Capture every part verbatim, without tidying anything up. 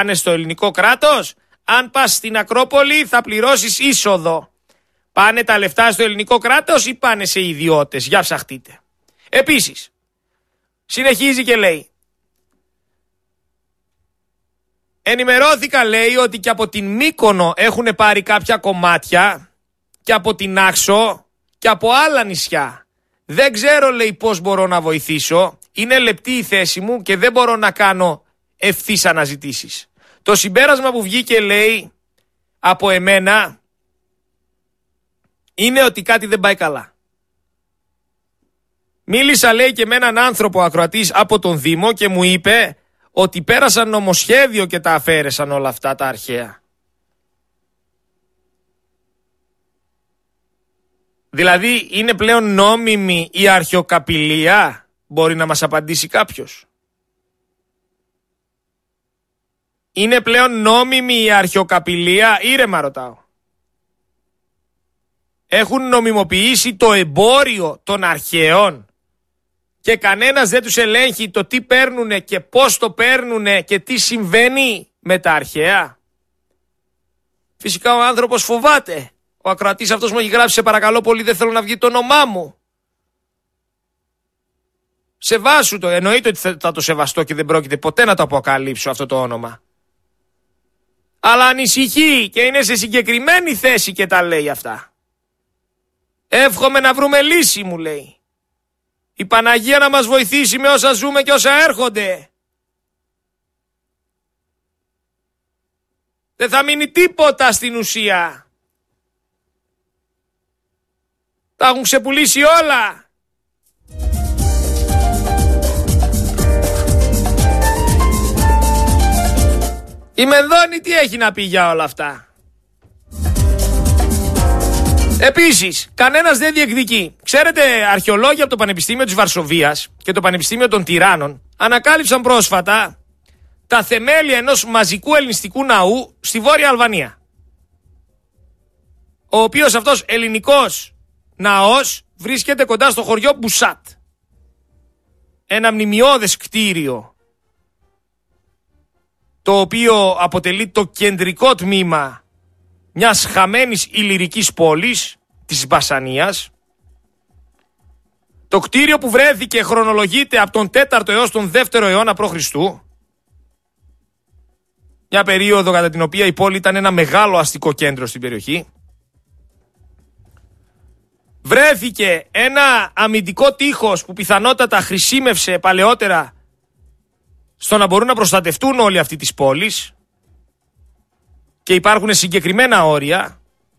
πάνε στο ελληνικό κράτος. Αν πας στην Ακρόπολη θα πληρώσεις είσοδο. Πάνε τα λεφτά στο ελληνικό κράτος ή πάνε σε ιδιώτες? Για ψαχτείτε. Επίσης, συνεχίζει και λέει, ενημερώθηκα, λέει, ότι και από την Μύκονο έχουν πάρει κάποια κομμάτια και από την Άξο και από άλλα νησιά. Δεν ξέρω, λέει, πώς μπορώ να βοηθήσω. Είναι λεπτή η θέση μου και δεν μπορώ να κάνω ευθύς αναζητήσεις. Το συμπέρασμα που βγήκε, λέει, από εμένα είναι ότι κάτι δεν πάει καλά. Μίλησα, λέει, και με έναν άνθρωπο ακροατής από τον Δήμο και μου είπε ότι πέρασαν νομοσχέδιο και τα αφαίρεσαν όλα αυτά τα αρχαία. Δηλαδή είναι πλέον νόμιμη η αρχαιοκαπηλεία? Μπορεί να μας απαντήσει κάποιος. Είναι πλέον νόμιμη η αρχαιοκαπηλεία? Ήρεμα ρωτάω. Έχουν νομιμοποιήσει το εμπόριο των αρχαίων και κανένας δεν τους ελέγχει το τι παίρνουνε και πώς το παίρνουνε και τι συμβαίνει με τα αρχαία? Φυσικά ο άνθρωπος φοβάται. Ο ακροατής αυτός μου έχει γράψει, σε παρακαλώ πολύ, δεν θέλω να βγει το όνομά μου. Σεβάσου το, εννοείται ότι θα το σεβαστώ και δεν πρόκειται ποτέ να το αποκαλύψω αυτό το όνομα. Αλλά ανησυχεί και είναι σε συγκεκριμένη θέση και τα λέει αυτά. Εύχομαι να βρούμε λύση, μου λέει. Η Παναγία να μας βοηθήσει με όσα ζούμε και όσα έρχονται. Δεν θα μείνει τίποτα στην ουσία. Τα έχουν ξεπουλήσει όλα. Η Μενδώνη τι έχει να πει για όλα αυτά? Επίσης, κανένας δεν διεκδικεί. Ξέρετε, αρχαιολόγοι από το Πανεπιστήμιο της Βαρσοβίας και το Πανεπιστήμιο των Τυράννων ανακάλυψαν πρόσφατα τα θεμέλια ενός μαζικού ελληνιστικού ναού στη Βόρεια Αλβανία. Ο οποίος αυτός ελληνικός ναός βρίσκεται κοντά στο χωριό Μπουσάτ. Ένα μνημιώδες κτίριο, το οποίο αποτελεί το κεντρικό τμήμα μιας χαμένης ηλυρικής πόλης της Μπασανίας. Το κτίριο που βρέθηκε χρονολογείται από τον τέταρτο έως τον δεύτερο αιώνα π.Χ. Μια περίοδο κατά την οποία η πόλη ήταν ένα μεγάλο αστικό κέντρο στην περιοχή. Βρέθηκε ένα αμυντικό τείχος που πιθανότατα χρησίμευσε παλαιότερα στο να μπορούν να προστατευτούν όλοι αυτοί της πόλης. Και υπάρχουν συγκεκριμένα όρια.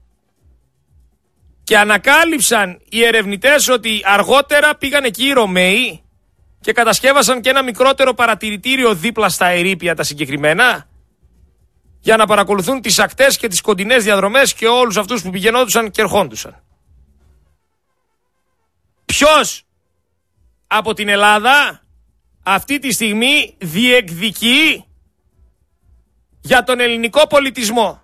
Και ανακάλυψαν οι ερευνητές ότι αργότερα πήγαν εκεί οι Ρωμαίοι και κατασκεύασαν και ένα μικρότερο παρατηρητήριο δίπλα στα ερείπια τα συγκεκριμένα, για να παρακολουθούν τις ακτές και τις κοντινές διαδρομές και όλους αυτούς που πηγαινόντουσαν και ερχόντουσαν. Ποιος από την Ελλάδα αυτή τη στιγμή διεκδικεί για τον ελληνικό πολιτισμό?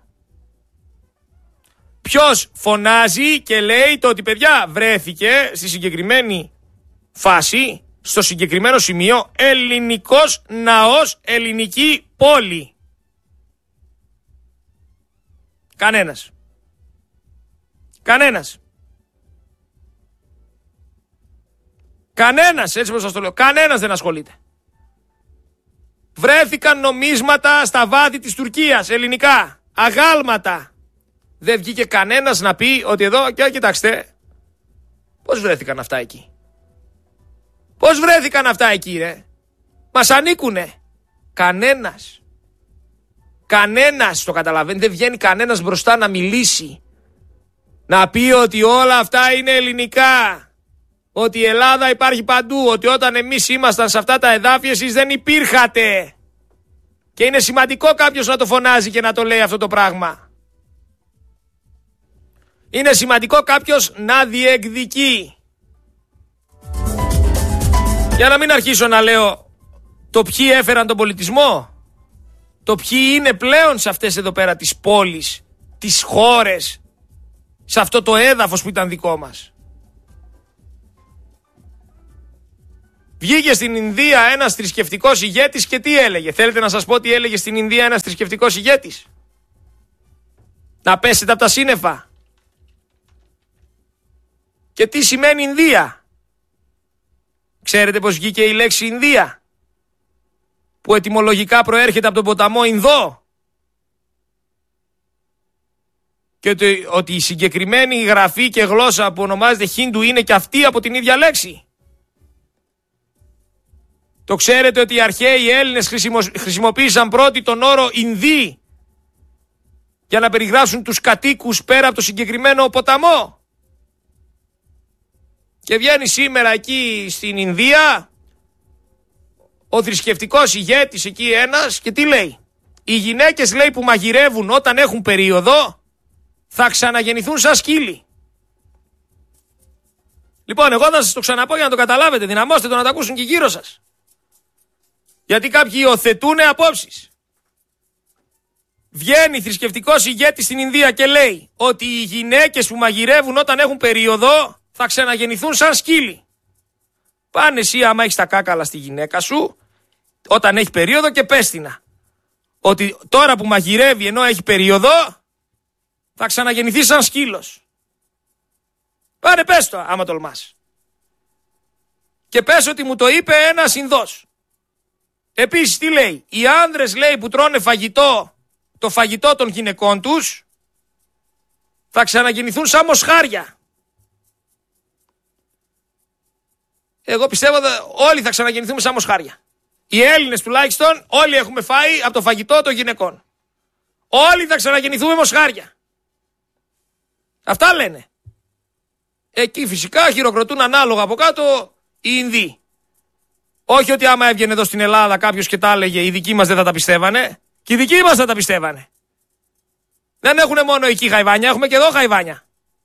Ποιος φωνάζει και λέει το ότι, παιδιά, βρέθηκε στη συγκεκριμένη φάση, στο συγκεκριμένο σημείο, ελληνικός ναός, ελληνική πόλη? Κανένας. Κανένας. Κανένας, έτσι όπως σας το λέω. Κανένας δεν ασχολείται. Βρέθηκαν νομίσματα στα βάθη της Τουρκίας, ελληνικά, αγάλματα. Δεν βγήκε κανένας να πει ότι εδώ, και κοιτάξτε, πώς βρέθηκαν αυτά εκεί? Πώς βρέθηκαν αυτά εκεί, ρε? Μας ανήκουνε. Κανένας. Κανένας, το καταλαβαίνει, δεν βγαίνει κανένας μπροστά να μιλήσει. Να πει ότι όλα αυτά είναι ελληνικά. Ότι η Ελλάδα υπάρχει παντού. Ότι όταν εμείς ήμασταν σε αυτά τα εδάφη, εσείς δεν υπήρχατε. Και είναι σημαντικό κάποιος να το φωνάζει και να το λέει αυτό το πράγμα. Είναι σημαντικό κάποιος να διεκδικεί. Για να μην αρχίσω να λέω το ποιοι έφεραν τον πολιτισμό, το ποιοι είναι πλέον σε αυτές εδώ πέρα τις πόλεις, τις χώρες, σε αυτό το έδαφος που ήταν δικό μας. Βγήκε στην Ινδία ένας θρησκευτικός ηγέτης και τι έλεγε? Θέλετε να σας πω τι έλεγε στην Ινδία ένας θρησκευτικός ηγέτης? Να πέσετε από τα σύννεφα. Και τι σημαίνει Ινδία? Ξέρετε πως βγήκε η λέξη Ινδία? Που ετυμολογικά προέρχεται από τον ποταμό Ινδό. Και ότι, ότι η συγκεκριμένη γραφή και γλώσσα που ονομάζεται Χίντου είναι και αυτή από την ίδια λέξη. Το ξέρετε ότι οι αρχαίοι Έλληνες χρησιμοποίησαν πρώτοι τον όρο Ινδί για να περιγράψουν τους κατοίκους πέρα από το συγκεκριμένο ποταμό? Και βγαίνει σήμερα εκεί στην Ινδία ο θρησκευτικός ηγέτης εκεί ένας και τι λέει? Οι γυναίκες, λέει, που μαγειρεύουν όταν έχουν περίοδο θα ξαναγεννηθούν σαν σκύλοι. Λοιπόν, εγώ θα σας το ξαναπώ για να το καταλάβετε. Δυναμώστε το να το ακούσουν και γύρω σας. Γιατί κάποιοι υιοθετούν απόψεις. Βγαίνει θρησκευτικός ηγέτης στην Ινδία και λέει ότι οι γυναίκες που μαγειρεύουν όταν έχουν περίοδο θα ξαναγεννηθούν σαν σκύλοι. Πάνε εσύ άμα έχεις τα κάκαλα στη γυναίκα σου όταν έχει περίοδο και πες την να, ότι τώρα που μαγειρεύει ενώ έχει περίοδο θα ξαναγεννηθεί σαν σκύλος. Πάνε πες το άμα τολμάς. Και πες ότι μου το είπε ένας Ινδός. Επίσης τι λέει? Οι άνδρες, λέει, που τρώνε φαγητό, το φαγητό των γυναικών τους θα ξαναγεννηθούν σαν μοσχάρια. Εγώ πιστεύω ότι όλοι θα ξαναγεννηθούμε σαν μοσχάρια. Οι Έλληνες τουλάχιστον όλοι έχουμε φάει από το φαγητό των γυναικών. Όλοι θα ξαναγεννηθούμε μοσχάρια. Αυτά λένε. Εκεί φυσικά χειροκροτούν ανάλογα από κάτω οι Ινδοί. Όχι ότι άμα έβγαινε εδώ στην Ελλάδα κάποιος και τα έλεγε οι δικοί μας δεν θα τα πιστεύανε. Και οι δικοί μας θα τα πιστεύανε. Δεν έχουν μόνο εκεί χαϊβάνια, έχουμε και εδώ χαϊβάνια.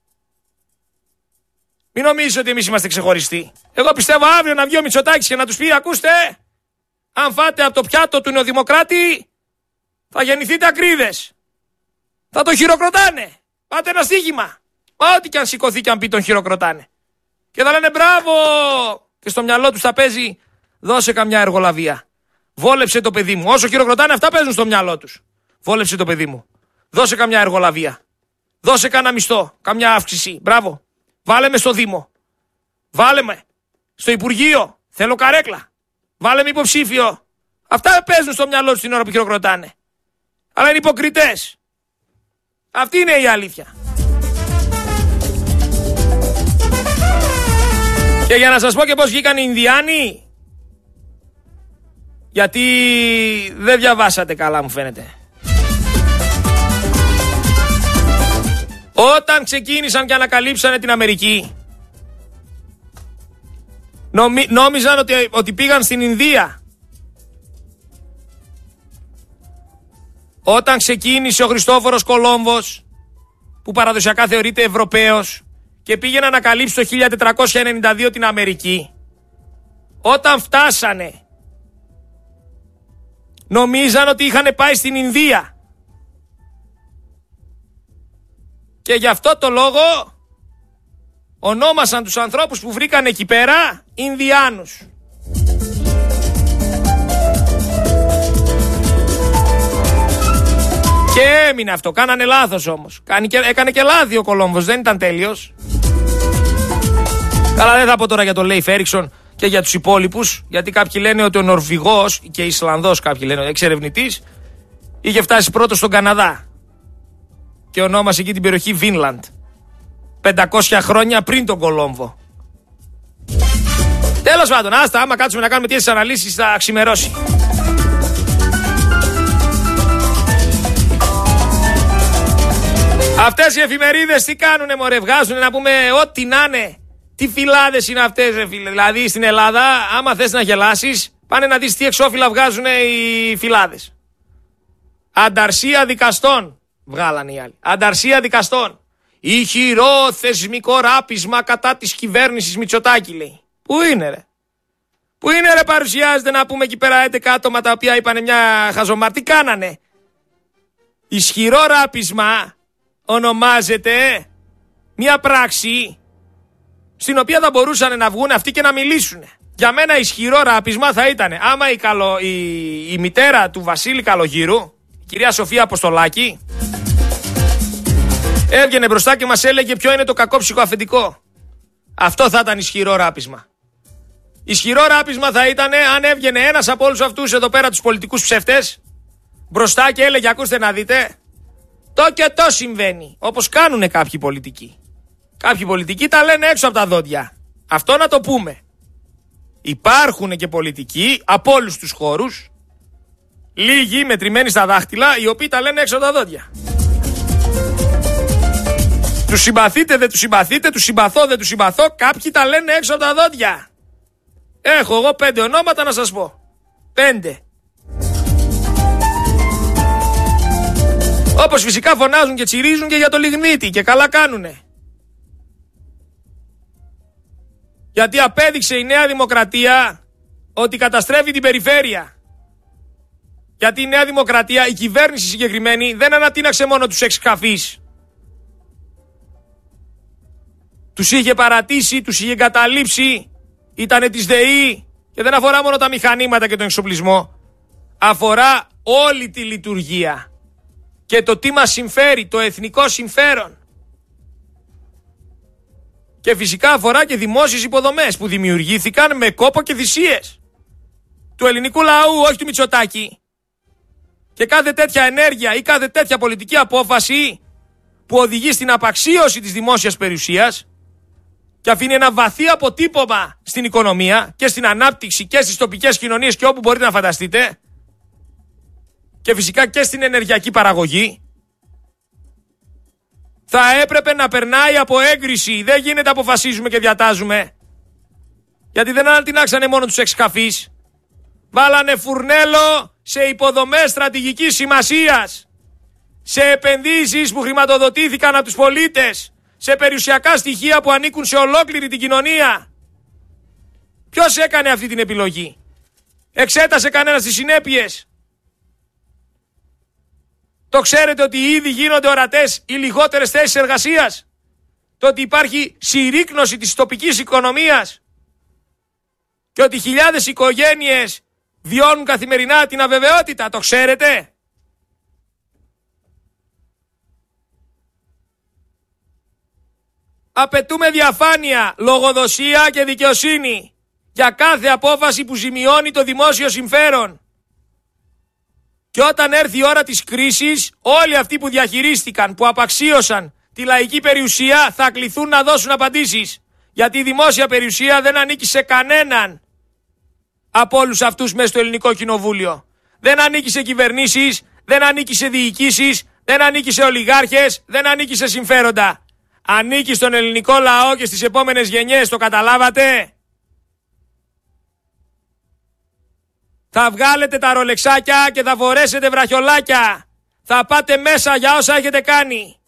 Μην νομίζεις ότι εμείς είμαστε ξεχωριστοί. Εγώ πιστεύω αύριο να βγει ο Μητσοτάκης και να τους πει: ακούστε, αν φάτε από το πιάτο του Νεοδημοκράτη θα γεννηθείτε ακρίδες. Θα το χειροκροτάνε. Πάτε ένα στοίχημα. Μα ό,τι και αν σηκωθεί και αν πει τον χειροκροτάνε. Και θα λένε μπράβο. Και στο μυαλό τους θα παίζει: δώσε καμιά εργολαβία. Βόλεψε το παιδί μου. Όσο χειροκροτάνε, αυτά παίζουν στο μυαλό τους. Βόλεψε το παιδί μου. Δώσε καμιά εργολαβία. Δώσε κάνα μισθό. Καμιά αύξηση. Μπράβο. Βάλε με στο Δήμο. Βάλε με στο Υπουργείο. Θέλω καρέκλα. Βάλε με υποψήφιο. Αυτά παίζουν στο μυαλό τους την ώρα που χειροκροτάνε. Αλλά είναι υποκριτές. Αυτή είναι η αλήθεια. Και για να σας πω και πώς βγήκαν οι Ινδιάνοι. Γιατί δεν διαβάσατε καλά, μου φαίνεται. Όταν ξεκίνησαν και ανακαλύψανε την Αμερική, νομι, νόμιζαν ότι, ότι πήγαν στην Ινδία. Όταν ξεκίνησε ο Χριστόφορος Κολόμβος, που παραδοσιακά θεωρείται Ευρωπαίος, και πήγε να ανακαλύψει το χίλια τετρακόσια ενενήντα δύο την Αμερική, όταν φτάσανε, νομίζαν ότι είχαν πάει στην Ινδία. Και γι' αυτό το λόγο ονόμασαν τους ανθρώπους που βρήκαν εκεί πέρα Ινδιάνους. Και έμεινε αυτό. Κάνανε λάθος όμως. Κάνει και, έκανε και λάθη ο Κολόμβος. Δεν ήταν τέλειος. Καλά, δεν θα πω τώρα για τον Λέιφ Έριξον και για τους υπόλοιπους. Γιατί κάποιοι λένε ότι ο Νορβηγός και Ισλανδός, κάποιοι λένε, εξερευνητής, είχε φτάσει πρώτος στον Καναδά. Και ονόμασε εκεί την περιοχή Βίνλαντ. πεντακόσια χρόνια πριν τον Κολόμβο. Τέλος πάντων, άστα, άμα κάτσουμε να κάνουμε τέτοιες αναλύσεις θα ξημερώσει. Αυτές οι εφημερίδες τι κάνουνε μωρέ, βγάζουνε να πούμε ό,τι να είναι. Τι φυλάδες είναι αυτές ρε φίλε. Δηλαδή στην Ελλάδα άμα θες να γελάσεις πάνε να δεις τι εξώφυλλα βγάζουνε οι φυλάδες. Ανταρσία δικαστών βγάλανε οι άλλοι. Ανταρσία δικαστών. Ηχηρό θεσμικό ράπισμα κατά της κυβέρνησης Μητσοτάκη, λέει. Πού είναι ρε. Πού είναι ρε, παρουσιάζεται να πούμε εκεί πέρα έντεκα άτομα τα οποία είπανε μια χαζομάρ. Τι κάνανε. Ισχυρό ράπισμα ονομάζεται μια πράξη στην οποία θα μπορούσαν να βγουν αυτοί και να μιλήσουν. Για μένα ισχυρό ράπισμα θα ήταν άμα η, καλο, η, η μητέρα του Βασίλη Καλογύρου, η κυρία Σοφία Αποστολάκη, έβγαινε μπροστά και μας έλεγε ποιο είναι το κακό ψυχοαφεντικό. Αυτό θα ήταν ισχυρό ράπισμα. Ισχυρό ράπισμα θα ήταν αν έβγαινε ένας από όλους αυτούς εδώ πέρα τους πολιτικούς ψεύτες μπροστά και έλεγε, ακούστε να δείτε, το και το συμβαίνει. Όπως κάνουν κάποιοι πολιτικοί. Κάποιοι πολιτικοί τα λένε έξω από τα δόντια. Αυτό να το πούμε. Υπάρχουν και πολιτικοί από όλους τους χώρους, λίγοι μετρημένοι στα δάχτυλα, οι οποίοι τα λένε έξω από τα δόντια. Τους συμπαθείτε, δεν τους συμπαθείτε, τους συμπαθώ, δεν τους συμπαθώ, κάποιοι τα λένε έξω από τα δόντια. Έχω εγώ πέντε ονόματα να σας πω. Πέντε. Όπως φυσικά φωνάζουν και τσιρίζουν και για το λιγνίτη και καλά κάνουνε. Γιατί απέδειξε η Νέα Δημοκρατία ότι καταστρέφει την περιφέρεια. Γιατί η Νέα Δημοκρατία, η κυβέρνηση συγκεκριμένη, δεν ανατείναξε μόνο τους εξκαφείς. Τους είχε παρατήσει, τους είχε εγκαταλείψει, ήτανε της ΔΕΗ και δεν αφορά μόνο τα μηχανήματα και τον εξοπλισμό. Αφορά όλη τη λειτουργία και το τι μας συμφέρει, το εθνικό συμφέρον. Και φυσικά αφορά και δημόσιες υποδομές που δημιουργήθηκαν με κόπο και θυσίες του ελληνικού λαού, όχι του Μητσοτάκη. Και κάθε τέτοια ενέργεια ή κάθε τέτοια πολιτική απόφαση που οδηγεί στην απαξίωση της δημόσιας περιουσίας και αφήνει ένα βαθύ αποτύπωμα στην οικονομία και στην ανάπτυξη και στις τοπικές κοινωνίες και όπου μπορείτε να φανταστείτε, και φυσικά και στην ενεργειακή παραγωγή, θα έπρεπε να περνάει από έγκριση. Δεν γίνεται αποφασίζουμε και διατάζουμε. Γιατί δεν ανατινάξανε μόνο τους εξκαφείς. Βάλανε φουρνέλο σε υποδομές στρατηγικής σημασίας. Σε επενδύσεις που χρηματοδοτήθηκαν από τους πολίτες. Σε περιουσιακά στοιχεία που ανήκουν σε ολόκληρη την κοινωνία. Ποιος έκανε αυτή την επιλογή? Εξέτασε κανένας τις συνέπειες? Το ξέρετε ότι ήδη γίνονται ορατές οι λιγότερες θέσεις εργασίας? Το ότι υπάρχει συρρίκνωση της τοπικής οικονομίας? Και ότι χιλιάδες οικογένειες βιώνουν καθημερινά την αβεβαιότητα? Το ξέρετε? Απαιτούμε διαφάνεια, λογοδοσία και δικαιοσύνη για κάθε απόφαση που ζημιώνει το δημόσιο συμφέρον. Και όταν έρθει η ώρα της κρίσης, όλοι αυτοί που διαχειρίστηκαν, που απαξίωσαν τη λαϊκή περιουσία, θα κληθούν να δώσουν απαντήσεις. Γιατί η δημόσια περιουσία δεν ανήκει σε κανέναν από όλους αυτούς μέσα στο ελληνικό κοινοβούλιο. Δεν ανήκει σε κυβερνήσεις, δεν ανήκει σε διοικήσεις, δεν ανήκει σε ολιγάρχες, δεν ανήκει σε συμφέροντα. Ανήκει στον ελληνικό λαό και στις επόμενες γενιές, το καταλάβατε? Θα βγάλετε τα ρολεξάκια και θα φορέσετε βραχιολάκια. Θα πάτε μέσα για όσα έχετε κάνει.